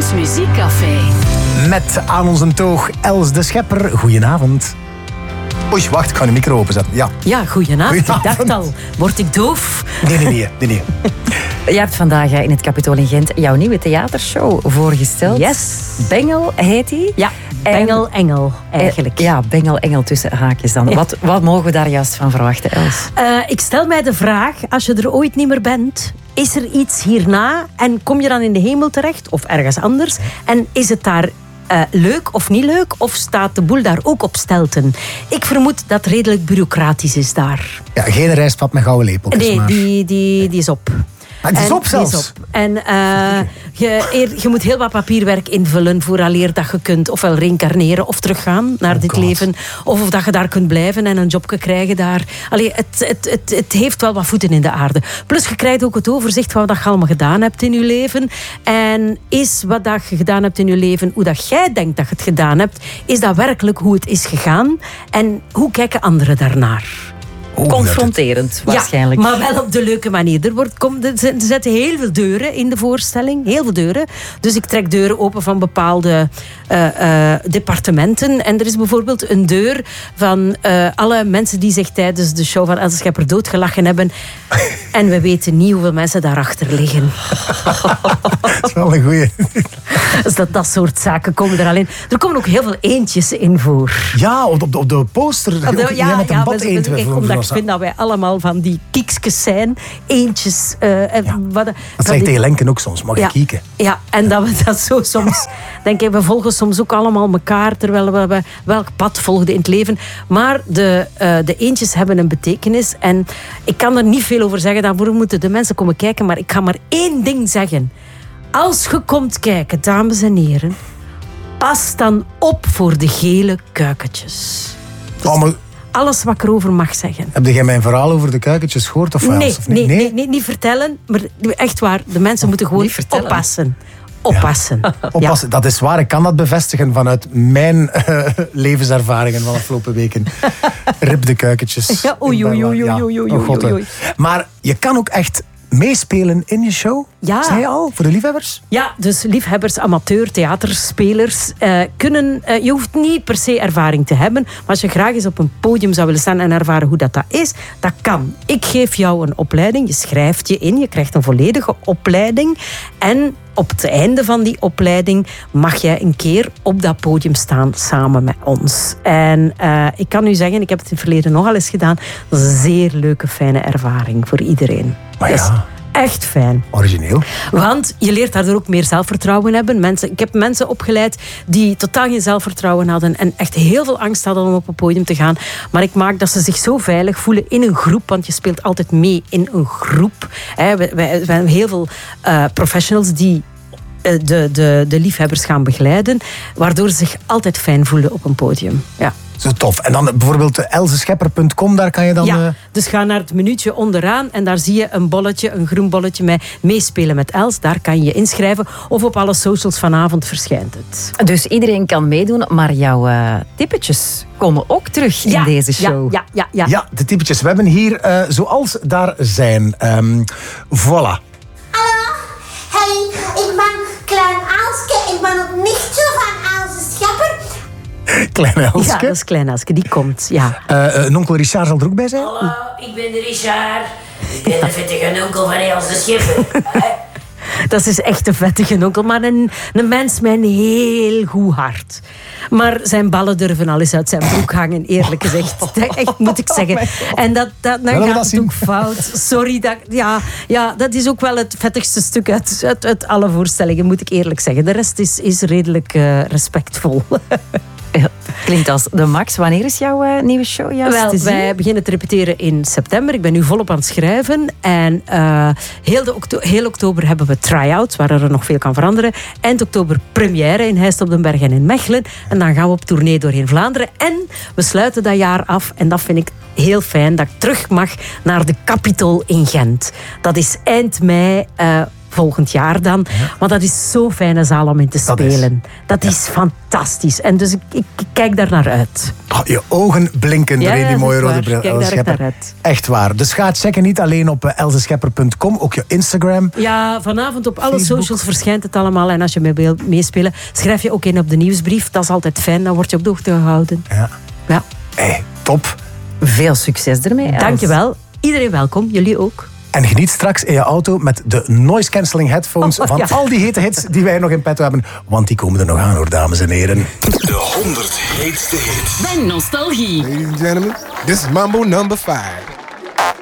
Ons Muziekcafé. Met aan onze toog Els de Schepper. Goedenavond. Oei, wacht, ik ga de micro openzetten. Ja, goedenavond. Ik dacht al, word ik doof? Nee. Je hebt vandaag in het Capitool in Gent jouw nieuwe theatershow voorgesteld. Yes. Bengel heet die. Ja, Bengel-Engel eigenlijk. Ja, Bengel-Engel tussen haakjes dan. Ja. Wat mogen we daar juist van verwachten, Els? Ik stel mij de vraag, als je er ooit niet meer bent, is er iets hierna en kom je dan in de hemel terecht of ergens anders? En is het daar leuk of niet leuk? Of staat de boel daar ook op stelten? Ik vermoed dat het redelijk bureaucratisch is daar. Ja, geen rijstpap met gouden lepeltjes. Nee, maar. die is op. Ah, die is op zelfs? Die is op. En je moet heel wat papierwerk invullen vooraleer dat je kunt ofwel reïncarneren of teruggaan naar dit God. leven. Of dat je daar kunt blijven en een jobje krijgen daar. Allee, het heeft wel wat voeten in de aarde. Plus je krijgt ook het overzicht van wat je allemaal gedaan hebt in je leven. En is wat dat je gedaan hebt in je leven, hoe dat jij denkt dat je het gedaan hebt, is dat werkelijk hoe het is gegaan? En hoe kijken anderen daarnaar? Confronterend, waarschijnlijk. Ja, maar wel op de leuke manier. Er zetten heel veel deuren in de voorstelling. Heel veel deuren. Dus ik trek deuren open van bepaalde departementen. En er is bijvoorbeeld een deur van alle mensen die zich tijdens de show van Els de Schepper doodgelachen hebben. En we weten niet hoeveel mensen daarachter liggen. Dat is wel een goeie. Dus dat soort zaken komen er alleen. Er komen ook heel veel eendjes in voor. Ja, op de poster. Met een bad eend. Omdat ik vind dat wij allemaal van die kiekjes zijn. Eentjes. Dat zegt tegen Lenken ook soms. Mag je kieken? Ja, en dat we dat zo soms... Denk ik, we volgen soms ook allemaal elkaar, terwijl we welk pad volgden in het leven. Maar de eentjes hebben een betekenis. En ik kan er niet veel over zeggen. Daarvoor moeten de mensen komen kijken. Maar ik ga maar één ding zeggen. Als je komt kijken, dames en heren, pas dan op voor de gele kuikentjes. Alles wat ik erover mag zeggen. Heb jij mijn verhaal over de kuikentjes gehoord? Of Nee, niet vertellen. Maar echt waar, de mensen moeten gewoon oppassen. Oppassen. Oppassen. Dat is waar. Ik kan dat bevestigen vanuit mijn levenservaringen van de afgelopen weken. Rip de kuikentjes. Ja, oei. Maar je kan ook echt meespelen in je show? Ja. Zei je al? Voor de liefhebbers? Ja, dus liefhebbers, amateur, theaterspelers kunnen... je hoeft niet per se ervaring te hebben. Maar als je graag eens op een podium zou willen staan en ervaren hoe dat is, dat kan. Ik geef jou een opleiding. Je schrijft je in. Je krijgt een volledige opleiding. En op het einde van die opleiding mag jij een keer op dat podium staan samen met ons. En ik kan u zeggen, ik heb het in het verleden nogal eens gedaan. Dat is een zeer leuke, fijne ervaring voor iedereen. Maar ja. Dus echt fijn. Origineel. Want je leert daardoor ook meer zelfvertrouwen hebben. Ik heb mensen opgeleid die totaal geen zelfvertrouwen hadden en echt heel veel angst hadden om op een podium te gaan. Maar ik maak dat ze zich zo veilig voelen in een groep, want je speelt altijd mee in een groep. We hebben heel veel professionals die de liefhebbers gaan begeleiden, waardoor ze zich altijd fijn voelen op een podium. Ja. Zo tof. En dan bijvoorbeeld elzeschepper.com, daar kan je dan... Ja, dus ga naar het minuutje onderaan en daar zie je een bolletje, een groen bolletje met meespelen met Els. Daar kan je je inschrijven. Of op alle socials vanavond verschijnt het. Dus iedereen kan meedoen, maar jouw typetjes komen ook terug in deze show. Ja, de typetjes. We hebben hier, zoals daar zijn. Voilà. Hallo, hey, ik ben Klein Elske. Ik ben het nichtje van Els de Schepper. Klein Elske. Ja, dat is Klein Elske, die komt, ja. Onkel Richard zal er ook bij zijn? Hallo, ik ben de Richard. Ik ben de vettige onkel van Els de Schepper. Dat is echt een vettige onkel, maar een mens met een heel goed hart. Maar zijn ballen durven al eens uit zijn broek hangen, eerlijk gezegd. Echt, moet ik zeggen. En dan gaat het ook fout. Sorry, dat is ook wel het vettigste stuk uit alle voorstellingen, moet ik eerlijk zeggen. De rest is redelijk respectvol. Klinkt als de max. Wanneer is jouw nieuwe show juist te zien? Wij beginnen te repeteren in september. Ik ben nu volop aan het schrijven. En heel oktober hebben we try-outs, waar er nog veel kan veranderen. Eind oktober première in Heist op den Berg en in Mechelen. En dan gaan we op tournee doorheen Vlaanderen. En we sluiten dat jaar af. En dat vind ik heel fijn, dat ik terug mag naar de Capitool in Gent. Dat is eind mei volgend jaar dan. Maar dat is zo'n fijne zaal om in te spelen. Dat is fantastisch. En dus ik kijk daar naar uit. Oh, je ogen blinken door in die mooie rode bril. Kijk daar echt naar uit. Echt waar. Dus ga het checken, niet alleen op elzeschepper.com, ook je Instagram. Ja, vanavond op alle Facebook. socials verschijnt het allemaal. En als je mee wilt meespelen, schrijf je ook in op de nieuwsbrief. Dat is altijd fijn, dan word je op de hoogte gehouden. Ja. Hey, top. Veel succes ermee, Els. Dankjewel. Iedereen welkom, jullie ook. En geniet straks in je auto met de noise cancelling headphones van al die hete hits die wij nog in petto hebben. Want die komen er nog aan hoor, dames en heren. De 100 heetste hits. Bij Nostalgie. Ladies and gentlemen, this is Mambo number 5.